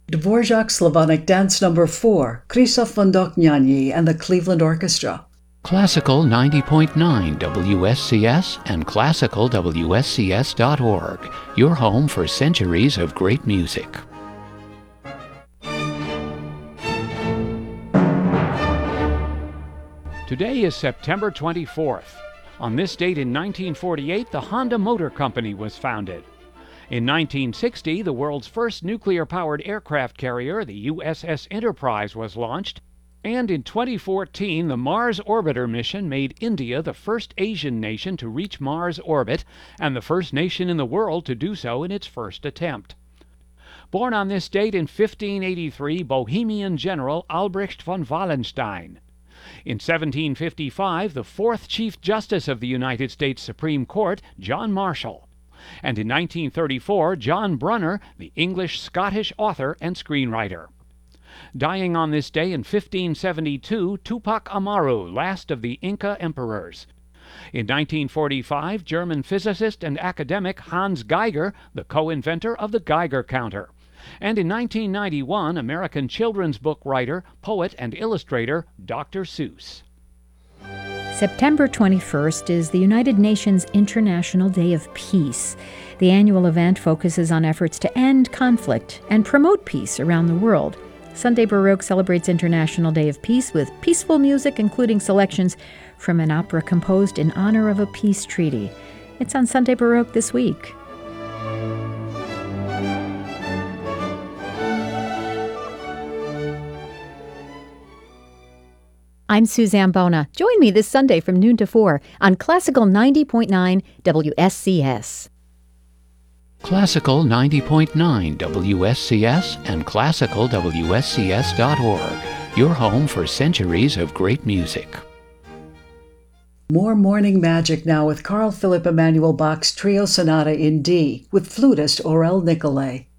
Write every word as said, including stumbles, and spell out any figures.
Dvorak Slavonic Dance Number four, Krzysztof Wondokniani and the Cleveland Orchestra. Classical ninety point nine W S C S and classical W S C S dot org, your home for centuries of great music. Today is September twenty-fourth. On this date in nineteen forty-eight, the Honda Motor Company was founded. In nineteen sixty, the world's first nuclear-powered aircraft carrier, the U S S Enterprise, was launched. And in twenty fourteen, the Mars Orbiter mission made India the first Asian nation to reach Mars orbit and the first nation in the world to do so in its first attempt. Born on this date in fifteen eighty-three, Bohemian general Albrecht von Wallenstein. In seventeen fifty-five, the fourth Chief Justice of the United States Supreme Court, John Marshall. And in nineteen thirty-four, John Brunner, the English-Scottish author and screenwriter. Dying on this day in fifteen seventy-two, Tupac Amaru, last of the Inca emperors. In nineteen forty-five, German physicist and academic Hans Geiger, the co-inventor of the Geiger counter. And in nineteen ninety-one, American children's book writer, poet, and illustrator Doctor Seuss. September twenty-first is the United Nations International Day of Peace. The annual event focuses on efforts to end conflict and promote peace around the world. Sunday Baroque celebrates International Day of Peace with peaceful music, including selections from an opera composed in honor of a peace treaty. It's on Sunday Baroque this week. I'm Suzanne Bona. Join me this Sunday from noon to four on Classical ninety point nine W S C S. Classical ninety point nine W S C S and classical W S C S dot org, your home for centuries of great music. More morning magic now with Carl Philipp Emanuel Bach's Trio Sonata in D with flutist Aurel Nicolai.